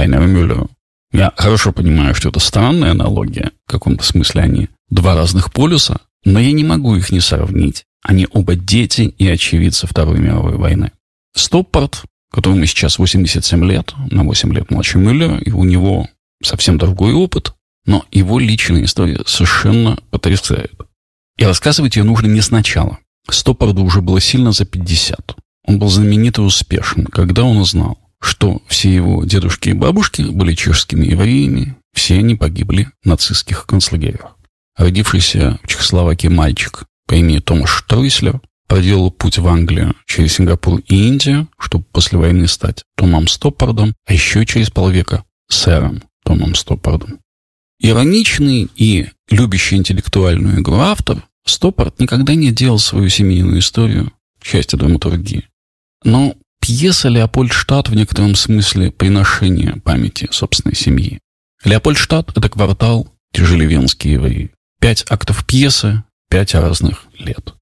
Хайнеру Мюллеру. Я хорошо понимаю, что это странная аналогия. В каком-то смысле они два разных полюса, но я не могу их не сравнить. Они оба дети и очевидцы Второй мировой войны. Стоппард, которому сейчас 87 лет, на 8 лет младше Мюллера, и у него совсем другой опыт, но его личная история совершенно потрясает. И рассказывать ее нужно не сначала. Стоппарду уже было сильно за 50. Он был знаменит и успешен, когда он узнал, что все его дедушки и бабушки были чешскими евреями, все они погибли в нацистских концлагерях. Родившийся в Чехословакии мальчик по имени Томаш Штройслер проделал путь в Англию через Сингапур и Индию, чтобы после войны стать Томом Стоппардом, а еще через полвека сэром Томом Стоппардом. Ироничный и любящий интеллектуальную игру автор, Стоппард никогда не делал свою семейную историю частью драматургии. Но пьеса «Леопольдштадт» в некотором смысле приношение памяти собственной семьи. Леопольдштадт – это квартал тяжелевенские евреи. 5 актов пьесы, 5 разных лет.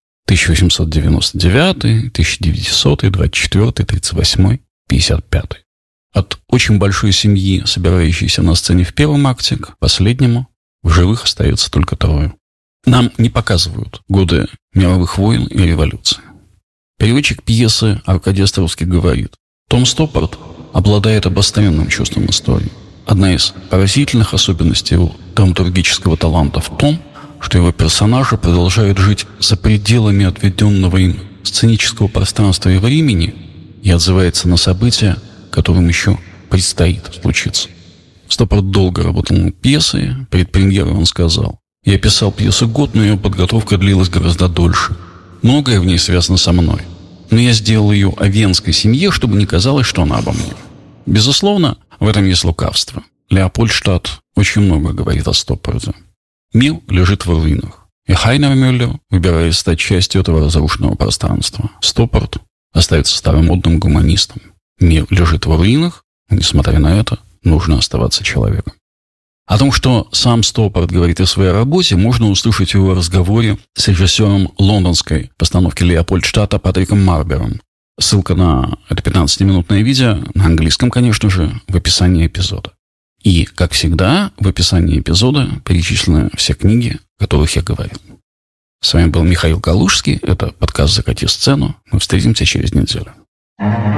1899, 1900, 24, 38, 55. От очень большой семьи, собирающейся на сцене в первом акте, к последнему, в живых остается только трое. Нам не показывают годы мировых войн и революции. Переводчик пьесы Аркадий Островский говорит: Том Стоппард обладает обостренным чувством истории. Одна из поразительных особенностей его драматургического таланта в том, что его персонажи продолжают жить за пределами отведенного им сценического пространства и времени и отзывается на события, которым еще предстоит случиться. Стоппард долго работал над пьесой. Перед премьерой он сказал: «Я писал пьесу год, но ее подготовка длилась гораздо дольше. Многое в ней связано со мной. Но я сделал ее о венской семье, чтобы не казалось, что она обо мне». Безусловно, в этом есть лукавство. Леопольдштадт очень много говорит о Стоппарде. Мир лежит в руинах. И Хайнер Мюллер выбирает стать частью этого разрушенного пространства. Стоппард остается старомодным гуманистом. Мир лежит в руинах, и, несмотря на это, нужно оставаться человеком. О том, что сам Стоппард говорит о своей работе, можно услышать в его разговоре с режиссером лондонской постановки Леопольдштадта Патриком Марбером. Ссылка на это 15-минутное видео, на английском, конечно же, в описании эпизода. И, как всегда, в описании эпизода перечислены все книги, о которых я говорил. С вами был Михаил Галушский. Это подкаст «Закати сцену». Мы встретимся через неделю.